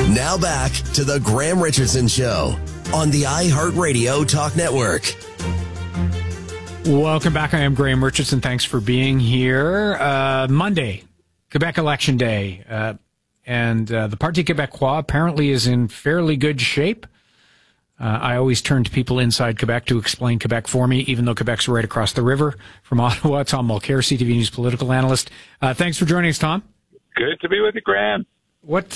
Now back to the Graham Richardson Show on the iHeartRadio Talk Network. Welcome back. I am Graham Richardson. Thanks for being here. Monday, Quebec Election Day. And the Parti Québécois apparently is in fairly good shape. I always turn to people inside Quebec to explain Quebec for me, even though Quebec's right across the river from Ottawa. Tom Mulcair, CTV News political analyst. Thanks for joining us, Tom. Good to be with you, Graham. What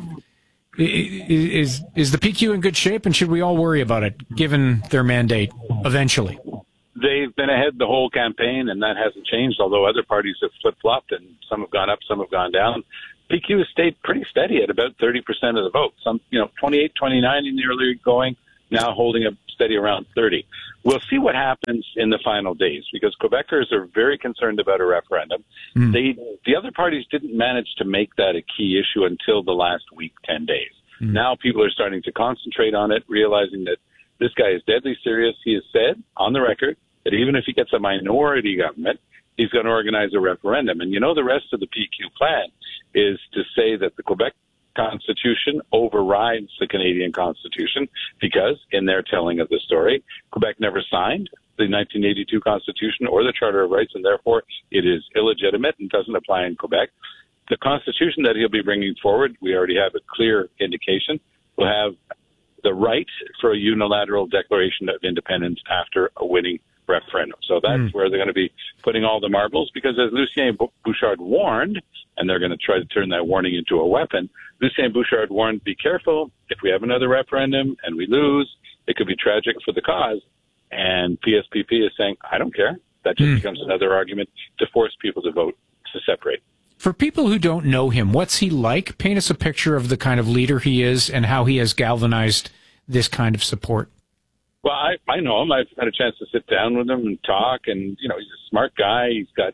is the PQ in good shape, and should we all worry about it, given their mandate eventually? They've been ahead the whole campaign, and that hasn't changed, although other parties have flip-flopped, and some have gone up, some have gone down. PQ has stayed pretty steady at about 30% of the vote. Some, 28, 29 in the early going, now holding up steady around 30. We'll see what happens in the final days, because Quebecers are very concerned about a referendum. The other parties didn't manage to make that a key issue until the last week, 10 days. Now people are starting to concentrate on it, realizing that this guy is deadly serious. He has said on the record that even if he gets a minority government, he's going to organize a referendum. And the rest of the PQ plan is to say that the Quebec Constitution overrides the Canadian Constitution because, in their telling of the story, Quebec never signed the 1982 Constitution or the Charter of Rights, and therefore it is illegitimate and doesn't apply in Quebec. The Constitution that he'll be bringing forward, we already have a clear indication, will have the right for a unilateral declaration of independence after a winning referendum. So that's where they're going to be putting all the marbles, because as Lucien Bouchard warned, and they're going to try to turn that warning into a weapon, Lucien Bouchard warned, be careful, if we have another referendum and we lose, it could be tragic for the cause. And PSPP is saying, I don't care. That just becomes another argument to force people to vote to separate. For people who don't know him, what's he like? Paint us a picture of the kind of leader he is and how he has galvanized this kind of support. Well, I know him. I've had a chance to sit down with him and talk, and, he's a smart guy. He's got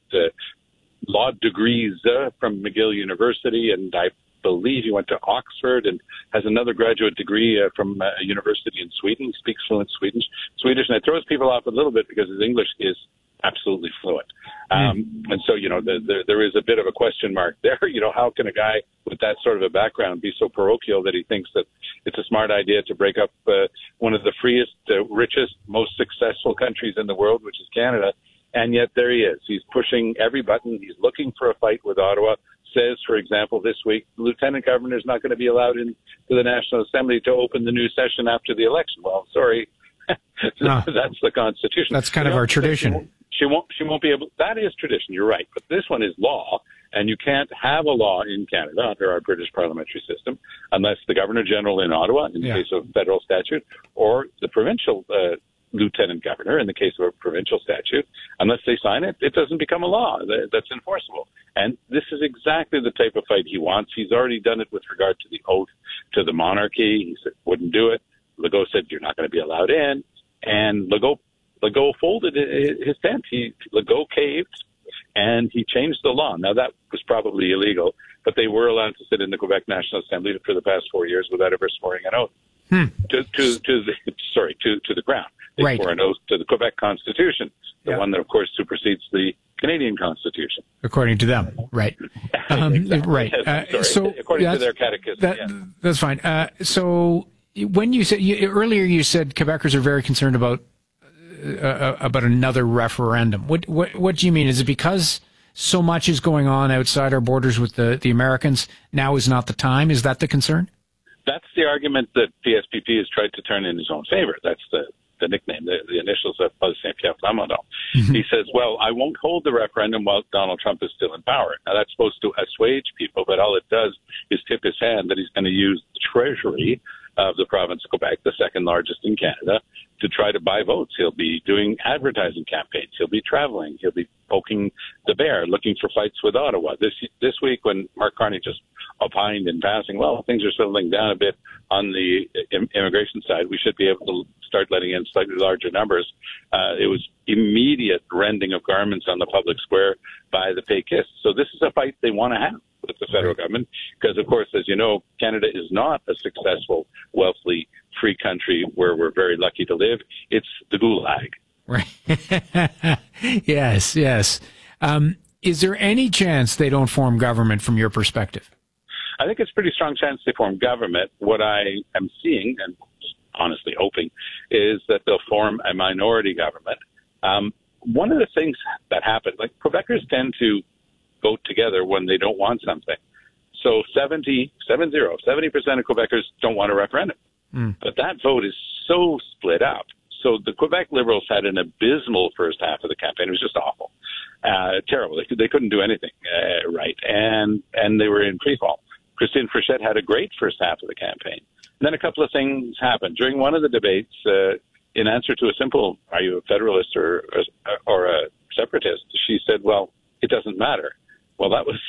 law degrees from McGill University, and I believe he went to Oxford and has another graduate degree from a university in Sweden. He speaks fluent Swedish, and it throws people off a little bit because his English is absolutely fluent. And so, there is a bit of a question mark there. How can a guy with that sort of a background be so parochial that he thinks that it's a smart idea to break up one of the freest, richest, most successful countries in the world, which is Canada? And yet there he is. He's pushing every button. He's looking for a fight with Ottawa. Says, for example, this week, the lieutenant governor is not going to be allowed into the National Assembly to open the new session after the election. Well, sorry. That's the Constitution. That's kind of our tradition. She won't be able. That is tradition. You're right, but this one is law, and you can't have a law in Canada under our British parliamentary system unless the Governor General in Ottawa, in the case of federal statute, or the provincial lieutenant governor in the case of a provincial statute. Unless they sign it, it doesn't become a law that's enforceable. And this is exactly the type of fight he wants. He's already done it with regard to the oath to the monarchy. He said wouldn't do it. Legault said you're not going to be allowed in, and Legault folded his tent. Legault caved, and he changed the law. Now, that was probably illegal, but they were allowed to sit in the Quebec National Assembly for the past 4 years without ever swearing an oath to the Crown. They swore an oath to the Quebec Constitution, the one that, of course, supersedes the Canadian Constitution. According to them, right. Right. According to their catechism. That's fine. So when you said earlier, you said Quebecers are very concerned about another referendum. What do you mean? Is it because so much is going on outside our borders with the Americans? Now is not the time? Is that the concern? That's the argument that PSPP has tried to turn in his own favor. That's the nickname, the initials of Paul Saint-Pierre Plamondon. He says, well, I won't hold the referendum while Donald Trump is still in power. Now, that's supposed to assuage people, but all it does is tip his hand that he's going to use the treasury of the province of Quebec, the second largest in Canada, to try to buy votes. He'll be doing advertising campaigns. He'll be traveling. He'll be poking the bear, looking for fights with Ottawa. This week, when Mark Carney just opined in passing, well, things are settling down a bit on the immigration side. We should be able to start letting in slightly larger numbers. It was immediate rending of garments on the public square by the Péquistes. So this is a fight they want to have with the federal government because, of course, as you know, Canada is not a successful, wealthy, free country where we're very lucky to live. It's the gulag. Right. Yes. Is there any chance they don't form government from your perspective? I think it's a pretty strong chance they form government. What I am seeing, and honestly hoping, is that they'll form a minority government. One of the things that happened, like Quebecers tend to vote together when they don't want something. So 70% of Quebecers don't want a referendum. But that vote is so split up. So the Quebec Liberals had an abysmal first half of the campaign. It was just awful, terrible. They couldn't do anything right, and they were in freefall. Christine Frechette had a great first half of the campaign. And then a couple of things happened. During one of the debates, in answer to a simple, are you a Federalist or a Separatist, she said, well, it doesn't matter. Well, that was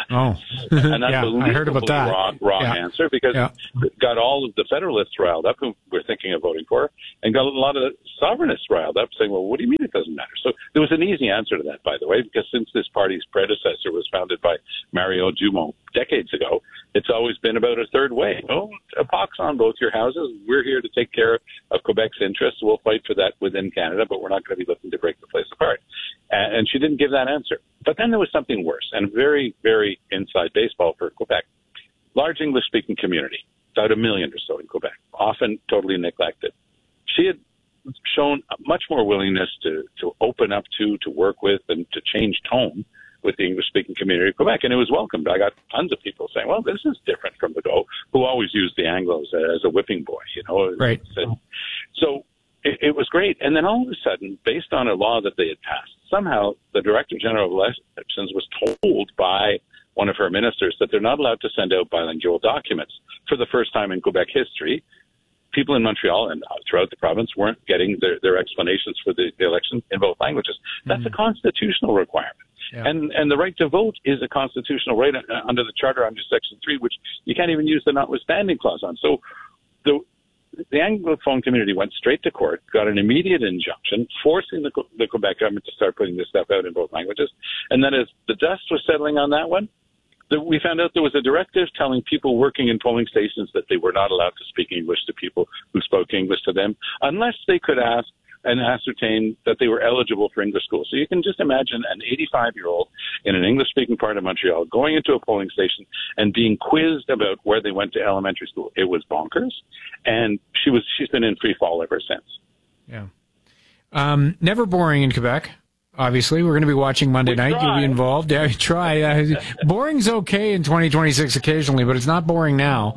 an unbelievably I heard about that. wrong answer, because it got all of the Federalists riled up who were thinking of voting for her, and got a lot of Sovereignists riled up saying, well, what do you mean it doesn't matter? So there was an easy answer to that, by the way, because since this party's predecessor was founded by Mario Dumont decades ago, it's always been about a third way. Oh, a pox on both your houses. We're here to take care of Quebec's interests. We'll fight for that within Canada, but we're not going to be looking to break the place apart. And she didn't give that answer. But then there was something worse, and very, very inside baseball for Quebec. Large English-speaking community, about 1 million or so in Quebec, often totally neglected. She had shown much more willingness to open up to work with, and to change tone with the English-speaking community of Quebec, and it was welcomed. I got tons of people saying, well, this is different from the Go, who always used the Anglos as a whipping boy, you know. Right. So it was great. And then all of a sudden, based on a law that they had passed, somehow the Director General of Elections was told by one of her ministers that they're not allowed to send out bilingual documents. For the first time in Quebec history, people in Montreal and throughout the province weren't getting their explanations for the election in both languages. That's a constitutional requirement. Yeah. And the right to vote is a constitutional right under the Charter, under Section 3, which you can't even use the notwithstanding clause on. So the Anglophone community went straight to court, got an immediate injunction, forcing the Quebec government to start putting this stuff out in both languages. And then as the dust was settling on that one, we found out there was a directive telling people working in polling stations that they were not allowed to speak English to people who spoke English to them, unless they could ask and ascertain that they were eligible for English school. So you can just imagine an 85-year-old in an English-speaking part of Montreal going into a polling station and being quizzed about where they went to elementary school. It was bonkers, and she's been in free fall ever since. Yeah. Never boring in Quebec. Obviously, we're going to be watching Monday night. You'll be involved. Yeah, try. Boring's okay in 2026 occasionally, but it's not boring now.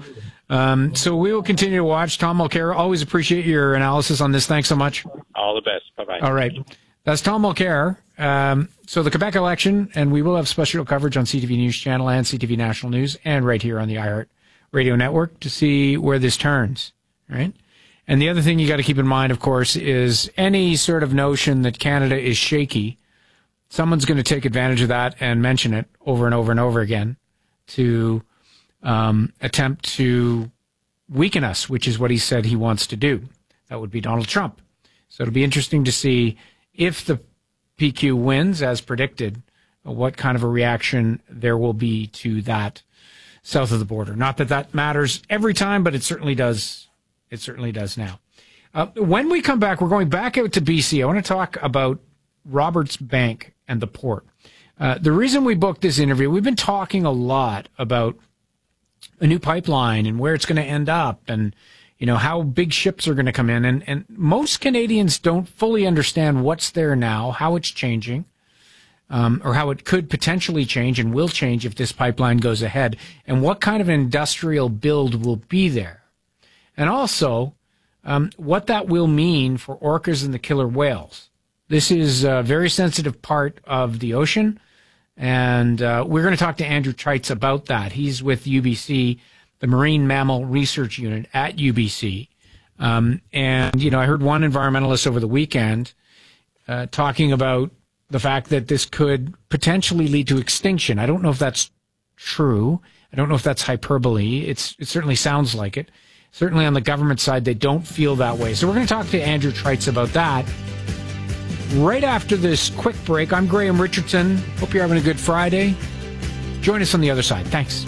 So we will continue to watch. Tom Mulcair, always appreciate your analysis on this. Thanks so much. All the best. Bye-bye. All right. That's Tom Mulcair. So the Quebec election, and we will have special coverage on CTV News Channel and CTV National News and right here on the iHeart Radio Network to see where this turns, right? And the other thing you got to keep in mind, of course, is any sort of notion that Canada is shaky, someone's going to take advantage of that and mention it over and over and over again to attempt to weaken us, which is what he said he wants to do. That would be Donald Trump. So it'll be interesting to see if the PQ wins, as predicted, what kind of a reaction there will be to that south of the border. Not that that matters every time, but it certainly does. It certainly does now. When we come back, we're going back out to BC. I want to talk about Roberts Bank and the port. The reason we booked this interview, we've been talking a lot about a new pipeline and where it's going to end up and, you know, how big ships are going to come in. And most Canadians don't fully understand what's there now, how it's changing, or how it could potentially change and will change if this pipeline goes ahead, and what kind of industrial build will be there. And also, what that will mean for orcas and the killer whales. This is a very sensitive part of the ocean, and we're going to talk to Andrew Trites about that. He's with UBC, the Marine Mammal Research Unit at UBC. And, you know, I heard one environmentalist over the weekend talking about the fact that this could potentially lead to extinction. I don't know if that's true. I don't know if that's hyperbole. It certainly sounds like it. Certainly on the government side, they don't feel that way. So we're going to talk to Andrew Trites about that right after this quick break. I'm Graham Richardson. Hope you're having a good Friday. Join us on the other side. Thanks.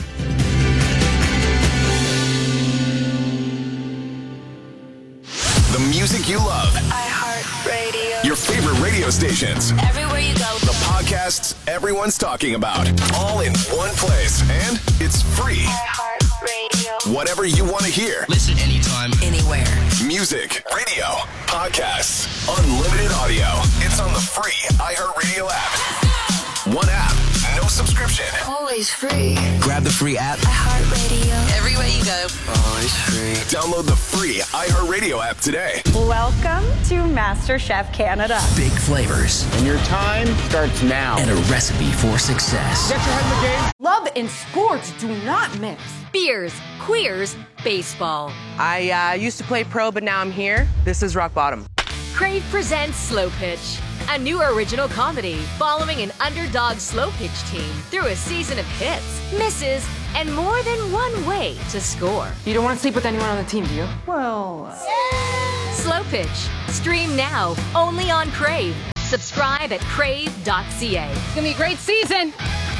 The music you love. iHeartRadio. Your favorite radio radio stations. Everywhere you go. The podcasts everyone's talking about. All in one place. And it's free. iHeartRadio. Whatever you want to hear. Listen anytime, Anywhere. Music, radio, podcasts, unlimited audio. It's on the free iHeartRadio app. One app, no subscription. Always free. grab the free app. iHeartRadio. Everywhere you go. Always free. Download the free iHeartRadio app today. Welcome to MasterChef Canada. Big flavors And your time starts now. and a recipe for success. Get your head in the game. Love and sports do not mix. Beers, queers, baseball. I used to play pro, but now I'm here. This is rock bottom. Crave presents Slow Pitch, a new original comedy following an underdog slow pitch team through a season of hits, misses, and more than one way to score. You don't want to sleep with anyone on the team, do you? Well, Slow Pitch, stream now only on Crave. Subscribe at crave.ca. It's gonna be a great season.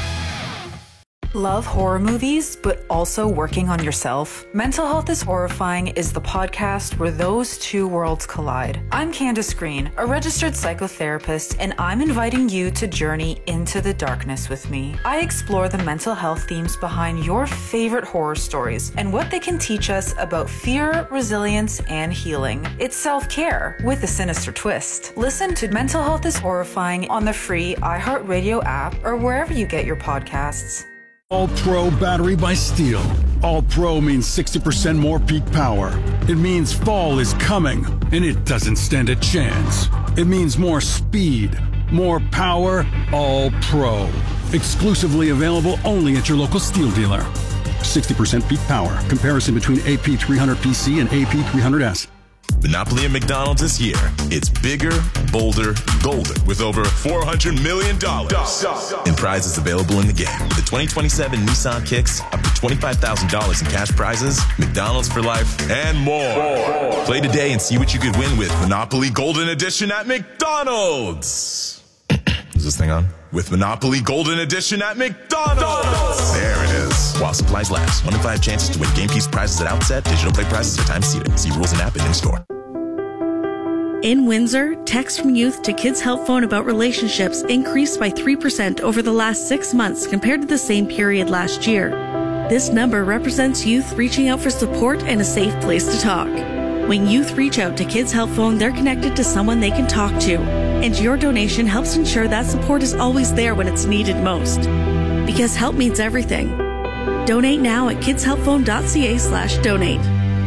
Love horror movies, but also working on yourself? Mental Health is Horrifying is the podcast where those two worlds collide. I'm Candace Green, a registered psychotherapist, and I'm inviting you to journey into the darkness with me. I explore the mental health themes behind your favorite horror stories and what they can teach us about fear, resilience, and healing. It's self-care with a sinister twist. Listen to Mental Health is Horrifying on the free iHeartRadio app or wherever you get your podcasts. All Pro battery by Steel. All Pro means 60% more peak power. It means fall is coming, and it doesn't stand a chance. It means more speed, more power, All Pro. Exclusively available only at your local Steel dealer. 60% peak power. Comparison between AP300PC and AP300S. Monopoly at McDonald's is here. It's bigger, bolder, golden, with over $400 million in prizes available in the game. The 2027 Nissan Kicks, up to $25,000 in cash prizes, McDonald's for life, and more. Play today and see what you could win with Monopoly Golden Edition at McDonald's. Is this thing on? With Monopoly Golden Edition at McDonald's. There it is. While supplies last. 1 in 5 chances to win game piece prizes at outset. Digital play prizes are time seated. See rules and app and in-store. In Windsor, texts from youth to Kids Help Phone about relationships increased by 3% over the last 6 months compared to the same period last year. This number represents youth reaching out for support and a safe place to talk. When youth reach out to Kids Help Phone, they're connected to someone they can talk to. And your donation helps ensure that support is always there when it's needed most. Because help means everything. Donate now at kidshelpphone.ca/donate.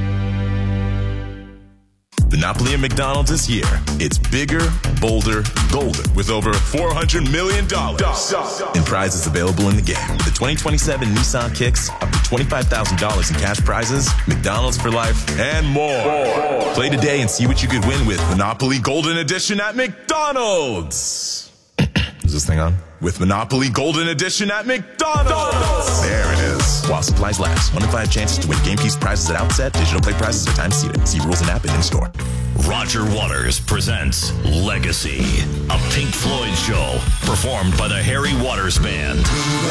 Monopoly at McDonald's is here. It's bigger, bolder, golden, with over $400 million in prizes available in the game. The 2027 Nissan Kicks, up to $25,000 in cash prizes, McDonald's for life, and more. Play today and see what you could win with Monopoly Golden Edition at McDonald's. Is this thing on? With Monopoly Golden Edition at McDonald's. There it is. While supplies last. 1 in 5 chances to win game piece prizes at outset. Digital play prizes are time seated. See rules and app and in-store. Roger Waters presents Legacy, a Pink Floyd show performed by the Harry Waters Band.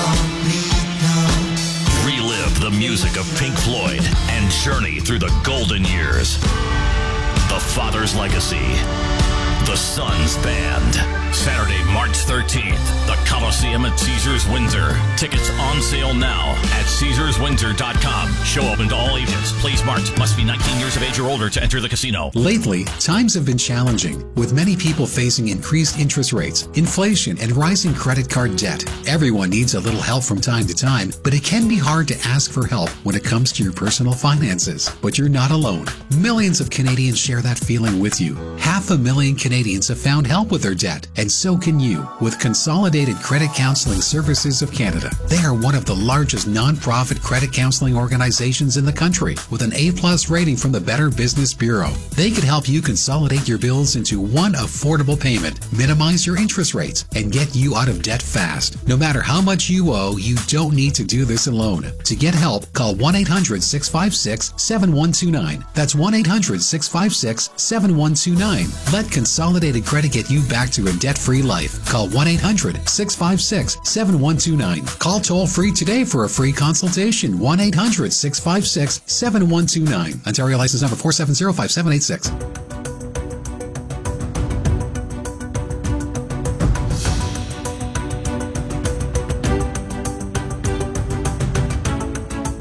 Relive the music of Pink Floyd and journey through the golden years. The Father's Legacy. The Sons Band. Saturday, March 13th, the Coliseum at Caesars Windsor. Tickets on sale now at CaesarsWindsor.com. Show open to all ages. Please marked. Must be 19 years of age or older to enter the casino. Lately, times have been challenging, with many people facing increased interest rates, inflation, and rising credit card debt. Everyone needs a little help from time to time, but it can be hard to ask for help when it comes to your personal finances. But you're not alone. Millions of Canadians share that feeling with you. 500,000 Canadians have found help with their debt, and so can you with Consolidated Credit Counseling Services of Canada. They are one of the largest non-profit credit counseling organizations in the country with an A+ rating from the Better Business Bureau. They could help you consolidate your bills into one affordable payment, minimize your interest rates, and get you out of debt fast. No matter how much you owe, you don't need to do this alone. To get help, call 1-800-656-7129. That's 1-800-656-7129. Let Consolidated Credit get you back to a debt-free life. Call 1-800-656-7129. Call toll-free today for a free consultation. 1-800-656-7129. Ontario license number 4705786.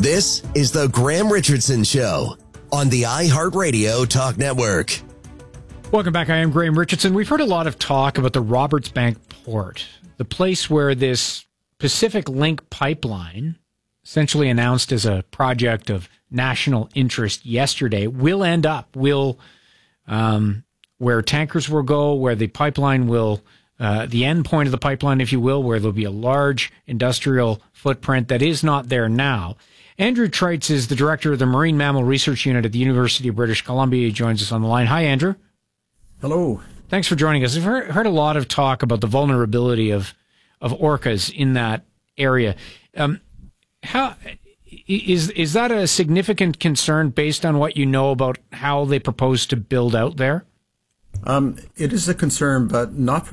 This is the Graham Richardson Show on the iHeartRadio Talk Network. Welcome back. I am Graham Richardson. We've heard a lot of talk about the Roberts Bank port, the place where this Pacific Link pipeline, essentially announced as a project of national interest yesterday, will end up, where tankers will go, where the pipeline will, the end point of the pipeline, if you will, where there'll be a large industrial footprint that is not there now. Andrew Treitz is the director of the Marine Mammal Research Unit at the University of British Columbia. He joins us on the line. Hi, Andrew. Hello. Thanks for joining us. We've heard a lot of talk about the vulnerability of orcas in that area. How is that a significant concern based on what you know about how they propose to build out there? It is a concern, but not for